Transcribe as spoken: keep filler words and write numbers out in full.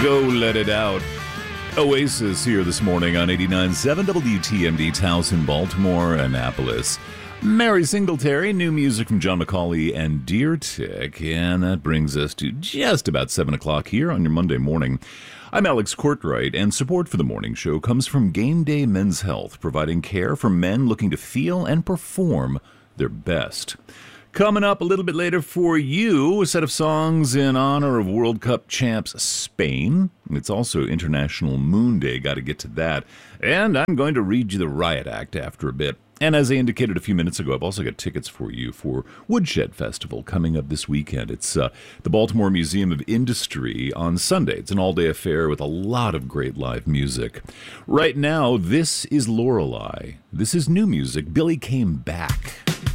Go let it out. Oasis here this morning on eighty-nine point seven W T M D Towson, Baltimore, Annapolis. Mary Singletary, new music from John McCauley and Deer Tick, and that brings us to just about seven o'clock here on your Monday morning. I'm Alex Courtwright, and support for the morning show comes from Game Day Men's Health, providing care for men looking to feel and perform their best. Coming up a little bit later for you, a set of songs in honor of World Cup champs Spain. It's also International Moon Day, got to get to that. And I'm going to read you the Riot Act after a bit. And as I indicated a few minutes ago, I've also got tickets for you for Woodshed Festival coming up this weekend. It's uh, the Baltimore Museum of Industry on Sunday. It's an all-day affair with a lot of great live music. Right now, this is Lorelei. This is new music. Billy Came Back.